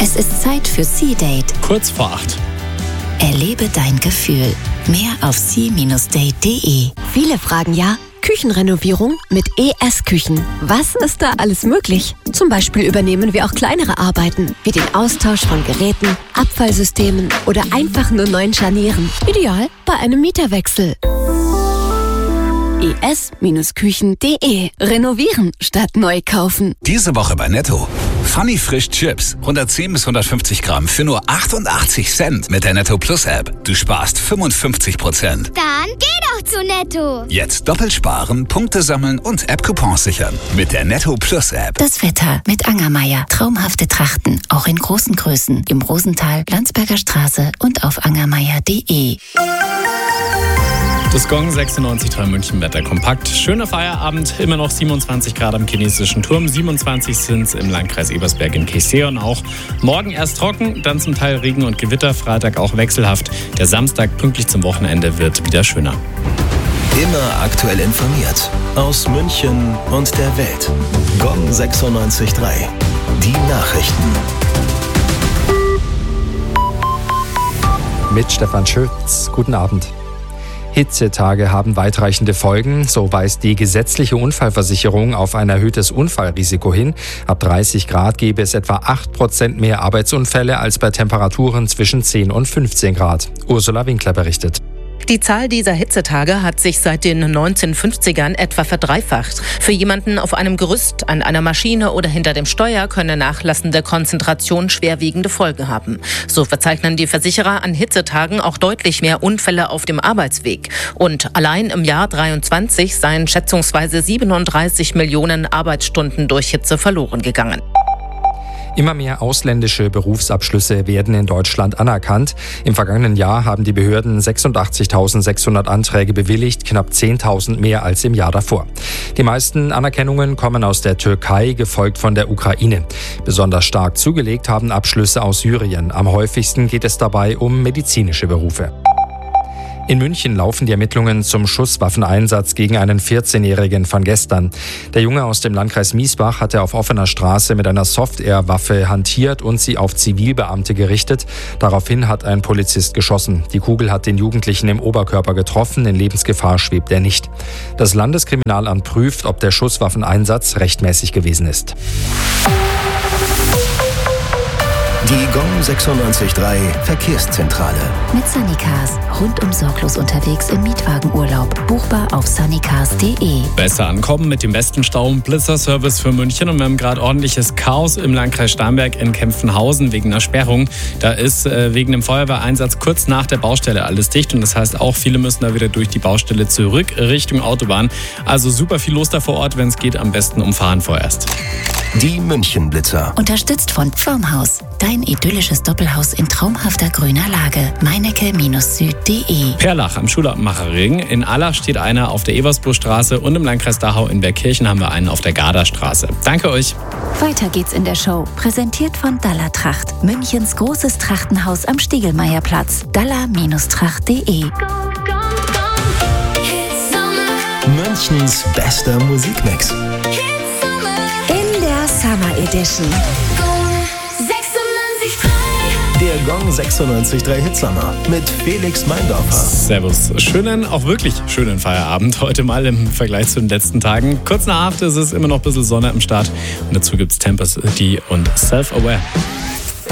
Es ist Zeit für Sea-Date. Kurz vor 8. Erlebe dein Gefühl. Mehr auf sea-date.de. Viele fragen ja, Küchenrenovierung mit ES Küchen. Was ist da alles möglich? Zum Beispiel übernehmen wir auch kleinere Arbeiten, wie den Austausch von Geräten, Abfallsystemen oder einfach nur neuen Scharnieren. Ideal bei einem Mieterwechsel. es-küchen.de. Renovieren statt neu kaufen. Diese Woche bei Netto. Funny Frisch Chips. 110 bis 150 Gramm für nur 88 Cent mit der Netto Plus App. Du sparst 55%. Dann geh doch zu Netto. Jetzt doppelt sparen, Punkte sammeln und App-Coupons sichern. Mit der Netto Plus App. Das Wetter mit Angermeier. Traumhafte Trachten, auch in großen Größen. Im Rosental, Landsberger Straße und auf angermeier.de. Das Gong 96.3 München Wetter kompakt. Schöner Feierabend, immer noch 27 Grad am chinesischen Turm, 27 sind es im Landkreis Ebersberg in Kaiserslautern auch. Morgen erst trocken, dann zum Teil Regen und Gewitter, Freitag auch wechselhaft. Der Samstag pünktlich zum Wochenende wird wieder schöner. Immer aktuell informiert. Aus München und der Welt. Gong 96.3. Die Nachrichten. Mit Stefan Schütz. Guten Abend. Hitzetage haben weitreichende Folgen. So weist die gesetzliche Unfallversicherung auf ein erhöhtes Unfallrisiko hin. Ab 30 Grad gäbe es etwa 8% mehr Arbeitsunfälle als bei Temperaturen zwischen 10 und 15 Grad. Ursula Winkler berichtet. Die Zahl dieser Hitzetage hat sich seit den 1950ern etwa verdreifacht. Für jemanden auf einem Gerüst, an einer Maschine oder hinter dem Steuer könne nachlassende Konzentration schwerwiegende Folgen haben. So verzeichnen die Versicherer an Hitzetagen auch deutlich mehr Unfälle auf dem Arbeitsweg. Und allein im Jahr 2023 seien schätzungsweise 37 Millionen Arbeitsstunden durch Hitze verloren gegangen. Immer mehr ausländische Berufsabschlüsse werden in Deutschland anerkannt. Im vergangenen Jahr haben die Behörden 86.600 Anträge bewilligt, knapp 10.000 mehr als im Jahr davor. Die meisten Anerkennungen kommen aus der Türkei, gefolgt von der Ukraine. Besonders stark zugelegt haben Abschlüsse aus Syrien. Am häufigsten geht es dabei um medizinische Berufe. In München laufen die Ermittlungen zum Schusswaffeneinsatz gegen einen 14-Jährigen von gestern. Der Junge aus dem Landkreis Miesbach hatte auf offener Straße mit einer Soft-Air-Waffe hantiert und sie auf Zivilbeamte gerichtet. Daraufhin hat ein Polizist geschossen. Die Kugel hat den Jugendlichen im Oberkörper getroffen. In Lebensgefahr schwebt er nicht. Das Landeskriminalamt prüft, ob der Schusswaffeneinsatz rechtmäßig gewesen ist. Die Gong 96.3 Verkehrszentrale. Mit Sunnycars. Rundum sorglos unterwegs im Mietwagenurlaub. Buchbar auf sunnycars.de. Besser ankommen mit dem besten Stau- und Blitzerservice für München. Und wir haben gerade ordentliches Chaos im Landkreis Starnberg in Kempfenhausen wegen einer Sperrung. Da ist wegen dem Feuerwehreinsatz kurz nach der Baustelle alles dicht. Und das heißt auch, viele müssen da wieder durch die Baustelle zurück Richtung Autobahn. Also super viel los da vor Ort. Wenn es geht, am besten umfahren vorerst. Die München-Blitzer. Unterstützt von Pfirmhaus. Dein idyllisches Doppelhaus in traumhafter grüner Lage. Meinecke-süd.de. Perlach am Schulmacherring. In Allach steht einer auf der Eversburgstraße und im Landkreis Dachau in Bergkirchen haben wir einen auf der Gardastraße. Danke euch. Weiter geht's in der Show. Präsentiert von Dalla Tracht. Münchens großes Trachtenhaus am Stiegelmeierplatz. Dalla-tracht.de. Münchens bester Musikmix. In der Summer Edition. Der Gong 96.3 Hitsummer mit Felix Meindorfer. Servus. Schönen, auch wirklich schönen Feierabend heute mal im Vergleich zu den letzten Tagen. Kurz nach 8 ist es immer noch ein bisschen Sonne am Start. Und dazu gibt's Tempest und Self-Aware.